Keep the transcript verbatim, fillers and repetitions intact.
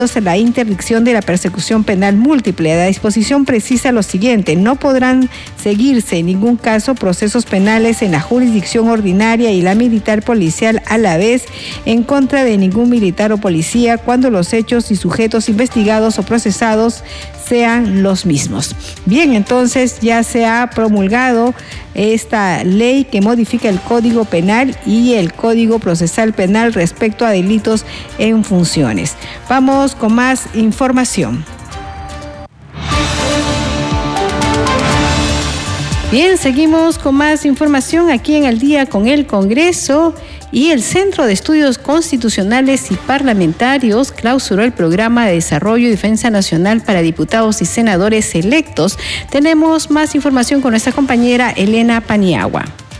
la interdicción de la persecución penal múltiple. La disposición precisa lo siguiente: no podrán seguirse en ningún caso procesos penales en la jurisdicción ordinaria y la militar policial a la vez en contra de ningún militar o policía cuando los hechos y sujetos investigados o procesados sean los mismos. Bien, entonces ya se ha promulgado esta ley que modifica el Código Penal y el Código Procesal Penal respecto a delitos en funciones. Vamos con más información. Bien, seguimos con más información aquí en Al Día con el Congreso. Y el Centro de Estudios Constitucionales y Parlamentarios clausuró el Programa de Desarrollo y Defensa Nacional para diputados y senadores electos. Tenemos más información con nuestra compañera Elena Paniagua.